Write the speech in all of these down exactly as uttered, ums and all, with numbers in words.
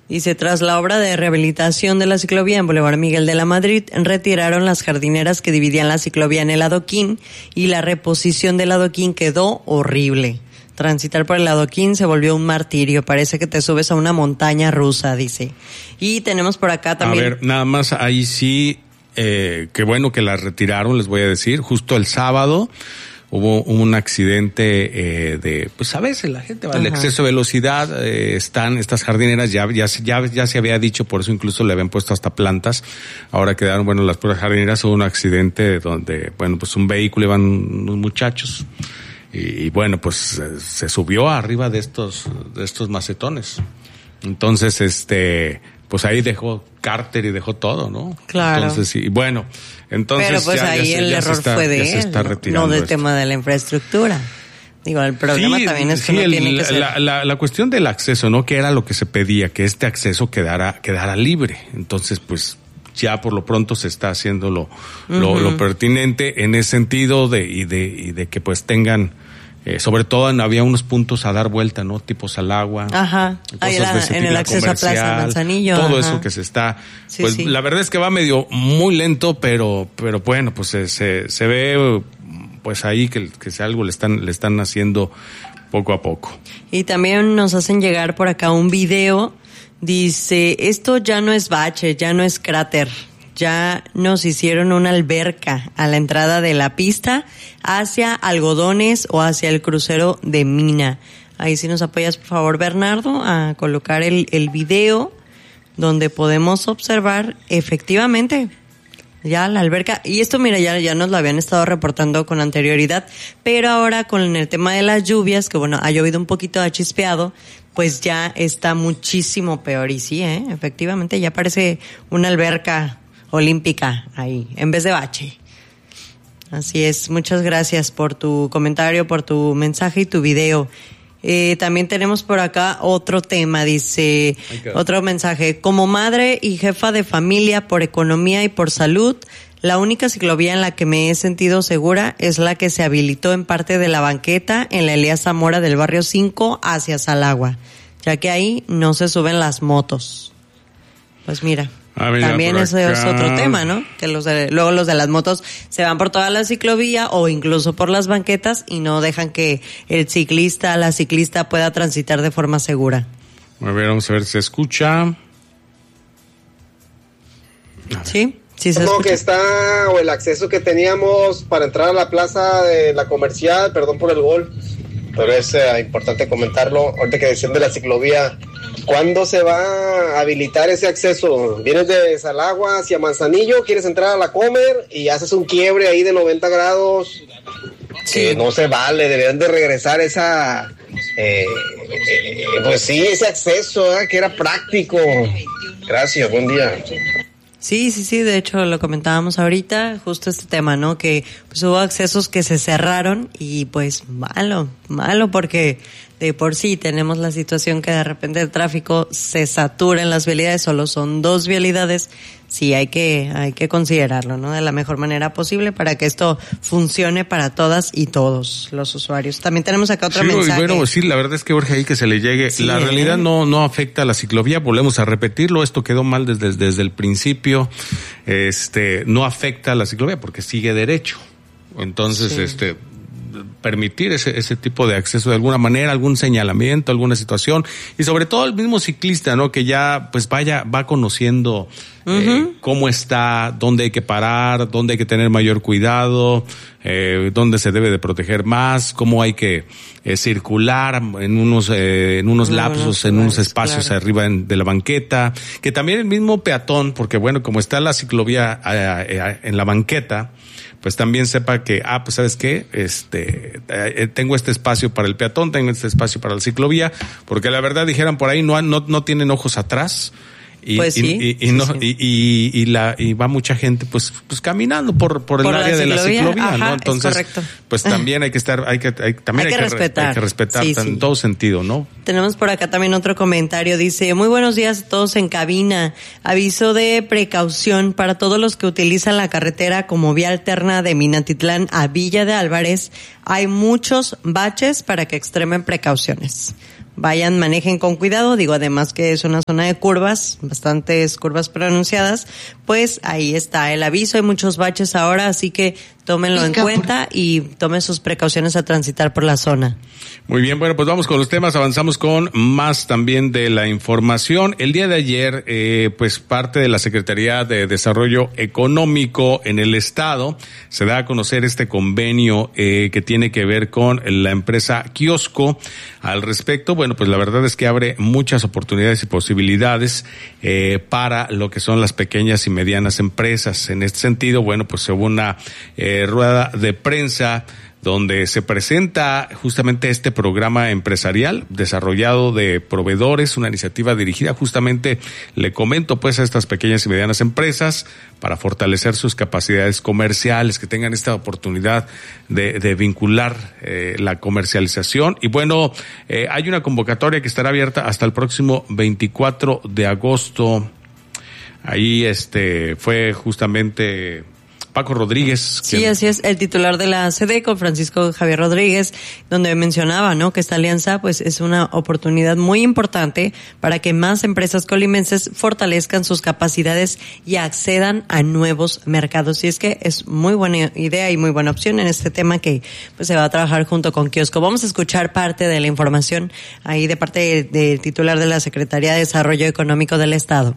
Dice, tras la obra de rehabilitación de la ciclovía en Boulevard Miguel de la Madrid, retiraron las jardineras que dividían la ciclovía en el adoquín y la reposición del adoquín quedó horrible. Transitar por el adoquín se volvió un martirio, parece que te subes a una montaña rusa, dice. Y tenemos por acá también... A ver, nada más ahí sí, eh, qué bueno que la retiraron, les voy a decir, justo el sábado... Hubo un accidente eh, de, pues a veces la gente va al exceso de velocidad, eh, están estas jardineras, ya, ya, ya, ya se había dicho, por eso incluso le habían puesto hasta plantas, ahora quedaron, bueno, las puras jardineras. Hubo un accidente donde, bueno, pues un vehículo, iban unos muchachos, y, y bueno, pues se subió arriba de estos, de estos macetones. Entonces, este, pues ahí dejó cárter y dejó todo, ¿no? Claro. Entonces, y bueno, entonces pero pues ya, ahí ya el se, ya error se está, fue de él, ¿no? no del esto. tema de la infraestructura. Digo, el problema sí, también es que sí, no el, tiene que ser... La, la, la cuestión del acceso, ¿no? Que era lo que se pedía, que este acceso quedara, quedara libre. Entonces, pues, ya por lo pronto se está haciendo lo, uh-huh. lo, lo pertinente en ese sentido de, y de, y de que pues tengan, eh, sobre todo en, había unos puntos a dar vuelta, ¿no? Tipos al agua. Ajá. Ahí la, en el acceso a Plaza Manzanillo. Todo ajá. eso que se está, sí, pues sí. La verdad es que va medio muy lento, pero, pero bueno, pues se, se, se ve, pues ahí que, que algo le están, le están haciendo poco a poco. Y también nos hacen llegar por acá un video. Dice, esto ya no es bache, ya no es cráter. Ya nos hicieron una alberca a la entrada de la pista hacia Algodones o hacia el crucero de Mina. Ahí sí nos apoyas, por favor, Bernardo, a colocar el, el video donde podemos observar efectivamente ya la alberca. Y esto, mira, ya, ya nos lo habían estado reportando con anterioridad, pero ahora con el tema de las lluvias, que bueno, ha llovido un poquito, ha chispeado, pues ya está muchísimo peor. Y sí, ¿eh? Efectivamente, ya parece una alberca olímpica ahí, en vez de bache. Así es, muchas gracias por tu comentario, por tu mensaje y tu video. Eh, también tenemos por acá otro tema, dice, otro mensaje. Como madre y jefa de familia por economía y por salud, la única ciclovía en la que me he sentido segura es la que se habilitó en parte de la banqueta en la Elías Zamora del barrio cinco hacia Salagua, ya que ahí no se suben las motos. Pues mira. Ah, mira, también ese es otro tema, ¿no? Que los de, luego los de las motos se van por toda la ciclovía o incluso por las banquetas y no dejan que el ciclista, la ciclista pueda transitar de forma segura. A ver, vamos a ver si se escucha. Sí, sí se no, escucha. Que está, o el acceso que teníamos para entrar a la plaza de la comercial, perdón por el gol, pero es eh, importante comentarlo. Ahorita que decían de la ciclovía, ¿cuándo se va a habilitar ese acceso? Vienes de Salagua hacia Manzanillo, quieres entrar a la Comer y haces un quiebre ahí de noventa grados. Sí. Que no se vale, deberían de regresar esa, eh, eh, pues sí, ese acceso, ¿eh? Que era práctico. Gracias, buen día. Sí, sí, sí, de hecho lo comentábamos ahorita, justo este tema, ¿no? Que pues hubo accesos que se cerraron y pues malo, malo porque de por sí tenemos la situación que de repente el tráfico se satura en las vialidades, solo son dos vialidades, sí hay que, hay que considerarlo, ¿no? De la mejor manera posible para que esto funcione para todas y todos los usuarios. También tenemos acá otro sí, mensaje. Bueno, sí, la verdad es que urge ahí que se le llegue. Sí, la realidad ¿eh? no, no afecta a la ciclovía, volvemos a repetirlo, esto quedó mal desde, desde el principio, este, no afecta a la ciclovía porque sigue derecho. Entonces, sí. este, permitir ese, ese tipo de acceso de alguna manera, algún señalamiento, alguna situación, y sobre todo el mismo ciclista, ¿no? Que ya, pues vaya, va conociendo uh-huh. eh, cómo está, dónde hay que parar, dónde hay que tener mayor cuidado, eh, dónde se debe de proteger más, cómo hay que eh, circular en unos, eh, en unos lapsos, bueno, en unos espacios claro. arriba en, de la banqueta, que también el mismo peatón, porque bueno, como está la ciclovía eh, eh, en la banqueta, pues también sepa que, ah, pues ¿sabes qué? Este, eh, tengo este espacio para el peatón, tengo este espacio para la ciclovía, porque la verdad dijeran por ahí, no, no, no tienen ojos atrás. Y, pues sí, y, y, y sí, no sí. y, y, y la y va mucha gente pues pues caminando por por el por área la de la ciclovía, ajá, ¿no? Entonces pues también hay que estar hay que hay, también hay, hay que que respetar, hay que respetar sí, en sí. todo sentido, ¿no? Tenemos por acá también otro comentario, dice, muy buenos días a todos en cabina, aviso de precaución para todos los que utilizan la carretera como vía alterna de Minatitlán a Villa de Álvarez, hay muchos baches para que extremen precauciones. vayan, manejen con cuidado, digo, además que es una zona de curvas, bastantes curvas pronunciadas, pues ahí está el aviso, hay muchos baches ahora, así que tómenlo en cuenta y tomen sus precauciones a transitar por la zona. Muy bien, bueno, pues vamos con los temas, avanzamos con más también de la información. El día de ayer, eh, pues parte de la Secretaría de Desarrollo Económico en el Estado se da a conocer este convenio eh, que tiene que ver con la empresa Kiosco. Al respecto, bueno, pues la verdad es que abre muchas oportunidades y posibilidades eh, para lo que son las pequeñas y medianas empresas. En este sentido, bueno, pues hubo una eh, rueda de prensa donde se presenta justamente este programa empresarial desarrollado de proveedores, una iniciativa dirigida justamente, le comento pues a estas pequeñas y medianas empresas para fortalecer sus capacidades comerciales, que tengan esta oportunidad de, de vincular eh, la comercialización. Y bueno, eh, hay una convocatoria que estará abierta hasta el próximo veinticuatro de agosto. Ahí este fue justamente Paco Rodríguez. Sí, quien... así es, el titular de la SEDECO, Francisco Javier Rodríguez, donde mencionaba, ¿no?, que esta alianza pues es una oportunidad muy importante para que más empresas colimenses fortalezcan sus capacidades y accedan a nuevos mercados. Y es que es muy buena idea y muy buena opción en este tema que pues se va a trabajar junto con Kiosco. Vamos a escuchar parte de la información ahí de parte del titular de la Secretaría de Desarrollo Económico del Estado.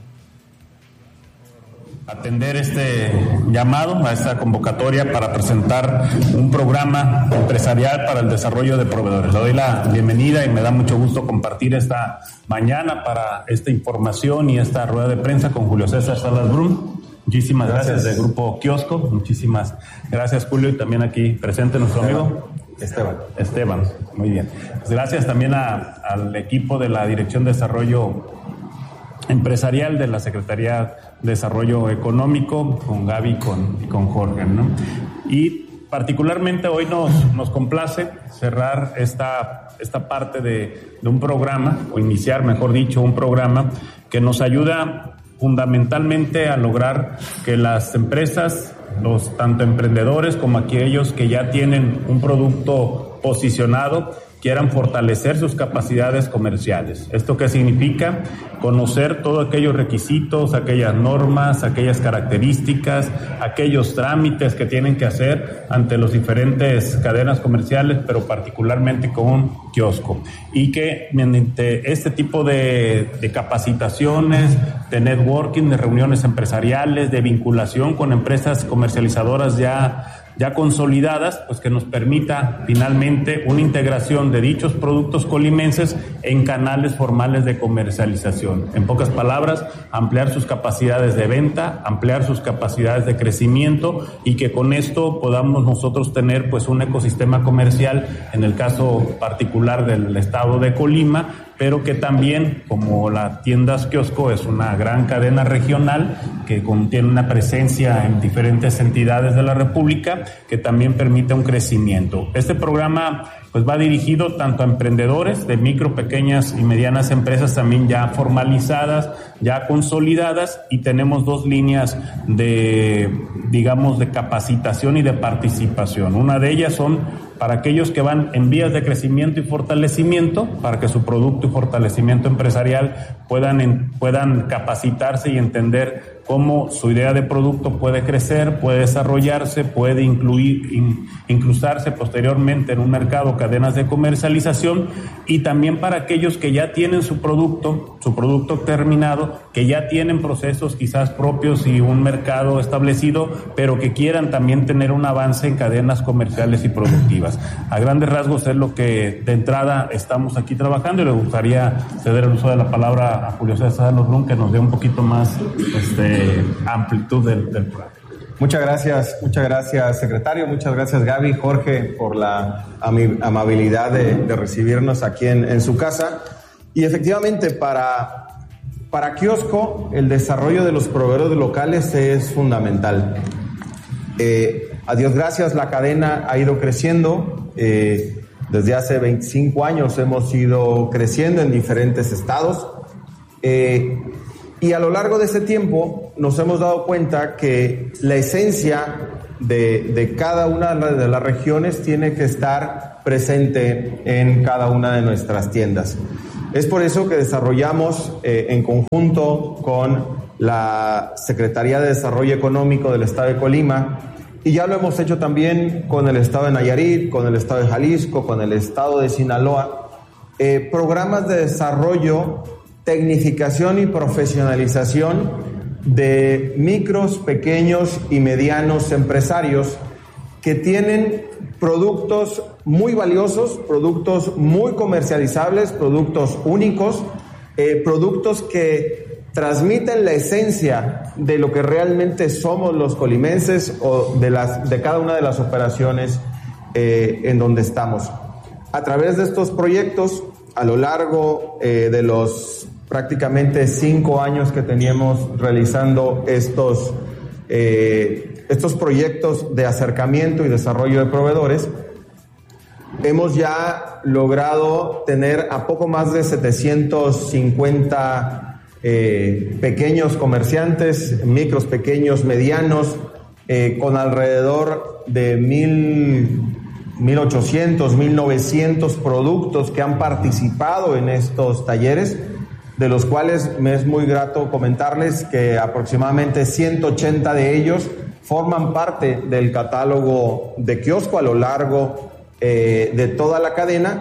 Atender este llamado, a esta convocatoria para presentar un programa empresarial para el desarrollo de proveedores. Le doy la bienvenida y me da mucho gusto compartir esta mañana para esta información y esta rueda de prensa con Julio César Salas Brum. Muchísimas gracias, gracias del Grupo Kiosco, muchísimas gracias Julio, y también aquí presente nuestro Esteban. amigo Esteban. Esteban, muy bien. Pues gracias también a, al equipo de la Dirección de Desarrollo Empresarial de la Secretaría de Desarrollo Económico, con Gaby y con, y con Jorge, ¿no? Y particularmente hoy nos, nos complace cerrar esta, esta parte de, de un programa, o iniciar, mejor dicho, un programa que nos ayuda fundamentalmente a lograr que las empresas, los tanto emprendedores como aquellos que ya tienen un producto posicionado, quieran fortalecer sus capacidades comerciales. ¿Esto qué significa? Conocer todos aquellos requisitos, aquellas normas, aquellas características, aquellos trámites que tienen que hacer ante las diferentes cadenas comerciales, pero particularmente con un kiosco. Y que mediante este tipo de, de capacitaciones, de networking, de reuniones empresariales, de vinculación con empresas comercializadoras ya ya consolidadas, pues que nos permita finalmente una integración de dichos productos colimenses en canales formales de comercialización. En pocas palabras, ampliar sus capacidades de venta, ampliar sus capacidades de crecimiento, y que con esto podamos nosotros tener pues un ecosistema comercial, en el caso particular del estado de Colima, pero que también, como la Tiendas Kiosco es una gran cadena regional que contiene una presencia en diferentes entidades de la República, que también permite un crecimiento. Este programa pues va dirigido tanto a emprendedores de micro, pequeñas y medianas empresas también ya formalizadas, ya consolidadas, y tenemos dos líneas de, digamos, de capacitación y de participación. Una de ellas son para aquellos que van en vías de crecimiento y fortalecimiento, para que su producto y fortalecimiento empresarial puedan, en, puedan capacitarse y entender cómo su idea de producto puede crecer, puede desarrollarse, puede incluir, in, incrustarse posteriormente en un mercado, cadenas de comercialización, y también para aquellos que ya tienen su producto, su producto terminado, que ya tienen procesos quizás propios y un mercado establecido, pero que quieran también tener un avance en cadenas comerciales y productivas. A grandes rasgos es lo que de entrada estamos aquí trabajando, y le gustaría ceder el uso de la palabra a Julio César Lozrún, que nos dé un poquito más este, amplitud del, del programa. Muchas gracias, muchas gracias, secretario, muchas gracias, Gaby, Jorge, por la am- amabilidad de, de recibirnos aquí en, en su casa. Y efectivamente, para, para Kiosco, el desarrollo de los proveedores locales es fundamental. Eh, a Dios gracias, la cadena ha ido creciendo. Eh, desde hace veinticinco años hemos ido creciendo en diferentes estados. Eh, Y a lo largo de ese tiempo nos hemos dado cuenta que la esencia de, de cada una de las regiones tiene que estar presente en cada una de nuestras tiendas. Es por eso que desarrollamos eh, en conjunto con la Secretaría de Desarrollo Económico del Estado de Colima, y ya lo hemos hecho también con el Estado de Nayarit, con el Estado de Jalisco, con el Estado de Sinaloa, eh, programas de desarrollo, tecnificación y profesionalización de micros, pequeños y medianos empresarios que tienen productos muy valiosos, productos muy comercializables, productos únicos, eh, productos que transmiten la esencia de lo que realmente somos los colimenses o de, las, de cada una de las operaciones eh, en donde estamos. A través de estos proyectos, a lo largo eh, de los prácticamente cinco años que teníamos realizando estos eh, estos proyectos de acercamiento y desarrollo de proveedores, hemos ya logrado tener a poco más de setecientos cincuenta eh, pequeños comerciantes, micros, pequeños, medianos, eh, con alrededor de mil, mil ochocientos, mil novecientos productos que han participado en estos talleres, de los cuales me es muy grato comentarles que aproximadamente ciento ochenta de ellos forman parte del catálogo de kiosco a lo largo eh, de toda la cadena,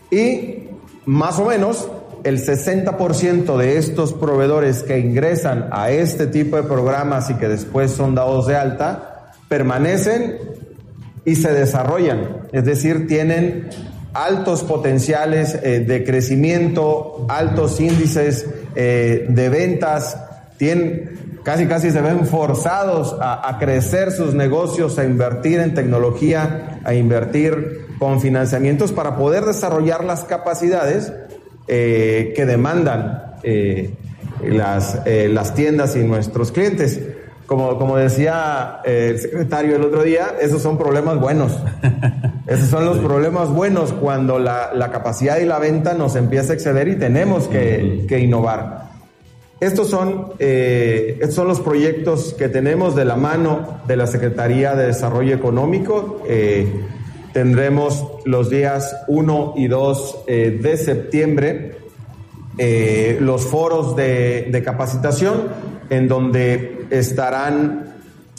y más o menos el sesenta por ciento de estos proveedores que ingresan a este tipo de programas y que después son dados de alta, permanecen y se desarrollan, es decir, tienen altos potenciales eh, de crecimiento, altos índices eh, de ventas, tienen, casi casi se ven forzados a, a crecer sus negocios, a invertir en tecnología, a invertir con financiamientos para poder desarrollar las capacidades eh, que demandan eh, las, eh, las tiendas y nuestros clientes. Como, como decía eh, el secretario el otro día, esos son problemas buenos. Esos son los problemas buenos cuando la, la capacidad y la venta nos empieza a exceder y tenemos que, que innovar. Estos son, eh, estos son los proyectos que tenemos de la mano de la Secretaría de Desarrollo Económico. Eh, tendremos los días uno y dos eh, de septiembre eh, los foros de, de capacitación, en donde estarán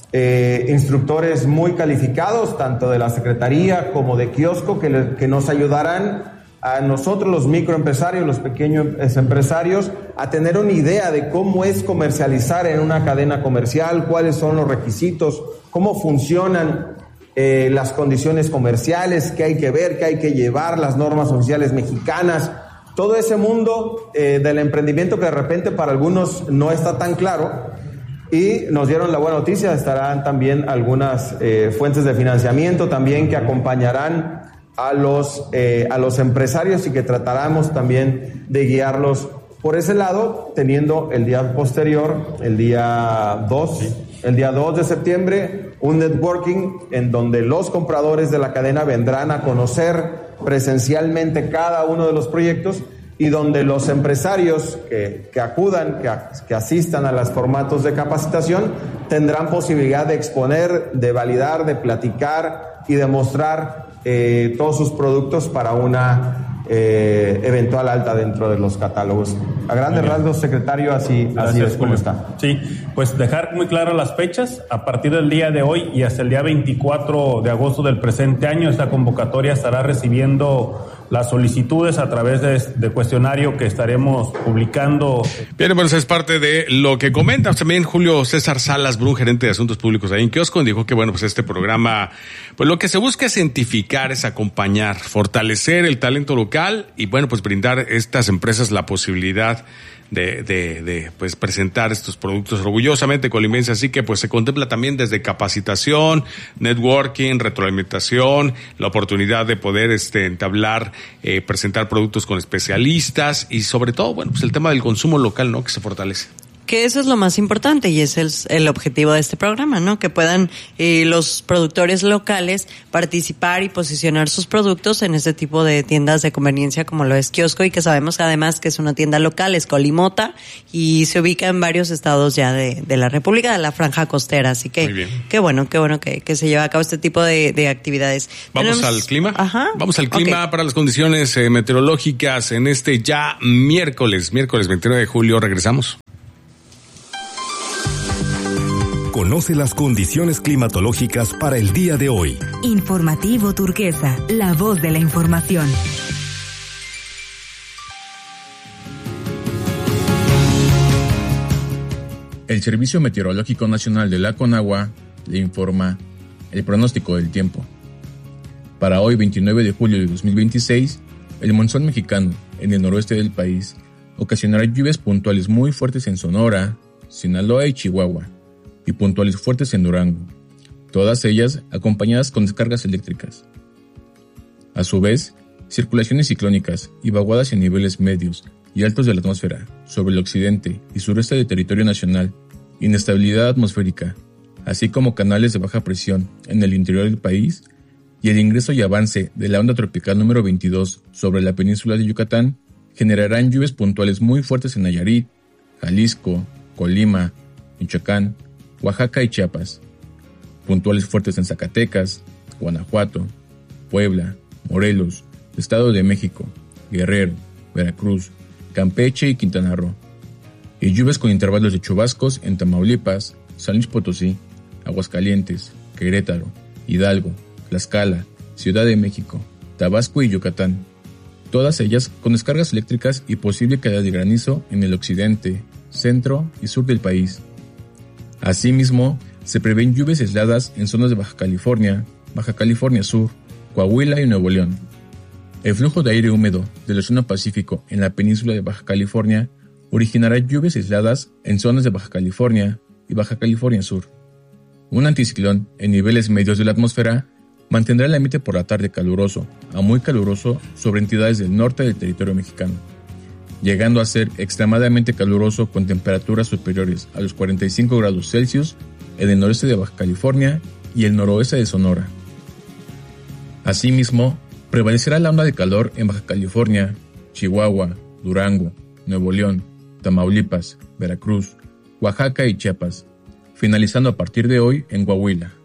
eh, instructores muy calificados, tanto de la Secretaría como de kiosco, que, le, que nos ayudarán a nosotros, los microempresarios, los pequeños empresarios, a tener una idea de cómo es comercializar en una cadena comercial, cuáles son los requisitos, cómo funcionan eh, las condiciones comerciales, qué hay que ver, qué hay que llevar, las normas oficiales mexicanas, todo ese mundo eh, del emprendimiento que de repente para algunos no está tan claro. Y nos dieron la buena noticia, estarán también algunas eh, fuentes de financiamiento también que acompañarán a los, eh, a los empresarios, y que trataremos también de guiarlos por ese lado, teniendo el día posterior, el día dos, el día dos de septiembre, un networking en donde los compradores de la cadena vendrán a conocer presencialmente cada uno de los proyectos, y donde los empresarios que, que acudan, que, que asistan a los formatos de capacitación, tendrán posibilidad de exponer, de validar, de platicar y de mostrar eh, todos sus productos para una eh, eventual alta dentro de los catálogos. A grandes rasgos, secretario, así, así es como está. Sí, pues dejar muy claras las fechas. A partir del día de hoy y hasta el día veinticuatro de agosto del presente año, esta convocatoria estará recibiendo las solicitudes a través de, de cuestionario que estaremos publicando. Bien, bueno, es parte de lo que comenta también Julio César Salas Brun, gerente de Asuntos Públicos ahí en Kiosco, dijo que, bueno, pues este programa, pues lo que se busca es cientificar, es acompañar, fortalecer el talento local y, bueno, pues brindar a estas empresas la posibilidad de, de, de, pues presentar estos productos orgullosamente colimenses. Así que, pues se contempla también desde capacitación, networking, retroalimentación, la oportunidad de poder este entablar, eh, presentar productos con especialistas y sobre todo, bueno, pues el tema del consumo local, ¿no? Que se fortalece. Que eso es lo más importante y es el, el objetivo de este programa, ¿no? Que puedan eh, los productores locales participar y posicionar sus productos en este tipo de tiendas de conveniencia como lo es Kiosco, y que sabemos además que es una tienda local, es Colimota, y se ubica en varios estados ya de, de la República, de la franja costera. Así que qué bueno, qué bueno que, que se lleva a cabo este tipo de, de actividades. Vamos Tenemos, al clima. Ajá. Vamos al clima okay. para las condiciones eh, meteorológicas en este ya miércoles, miércoles veintinueve de julio. Regresamos. Conoce las condiciones climatológicas para el día de hoy. Informativo Turquesa, la voz de la información. El Servicio Meteorológico Nacional de la Conagua le informa el pronóstico del tiempo. Para hoy, veintinueve de julio de dos mil veintiséis, el monzón mexicano en el noroeste del país ocasionará lluvias puntuales muy fuertes en Sonora, Sinaloa y Chihuahua, y puntuales fuertes en Durango, todas ellas acompañadas con descargas eléctricas. A su vez, circulaciones ciclónicas y vaguadas en niveles medios y altos de la atmósfera sobre el occidente y sureste del territorio nacional, inestabilidad atmosférica, así como canales de baja presión en el interior del país, y el ingreso y avance de la onda tropical número veintidós sobre la península de Yucatán generarán lluvias puntuales muy fuertes en Nayarit, Jalisco, Colima, Michoacán, Oaxaca y Chiapas, puntuales fuertes en Zacatecas, Guanajuato, Puebla, Morelos, Estado de México, Guerrero, Veracruz, Campeche y Quintana Roo, y lluvias con intervalos de chubascos en Tamaulipas, San Luis Potosí, Aguascalientes, Querétaro, Hidalgo, Tlaxcala, Ciudad de México, Tabasco y Yucatán, todas ellas con descargas eléctricas y posible caída de granizo en el occidente, centro y sur del país. Asimismo, se prevén lluvias aisladas en zonas de Baja California, Baja California Sur, Coahuila y Nuevo León. El flujo de aire húmedo del Océano Pacífico en la península de Baja California originará lluvias aisladas en zonas de Baja California y Baja California Sur. Un anticiclón en niveles medios de la atmósfera mantendrá el ambiente por la tarde caluroso a muy caluroso sobre entidades del norte del territorio mexicano, llegando a ser extremadamente caluroso con temperaturas superiores a los cuarenta y cinco grados Celsius en el noreste de Baja California y el noroeste de Sonora. Asimismo, prevalecerá la onda de calor en Baja California, Chihuahua, Durango, Nuevo León, Tamaulipas, Veracruz, Oaxaca y Chiapas, finalizando a partir de hoy en Coahuila.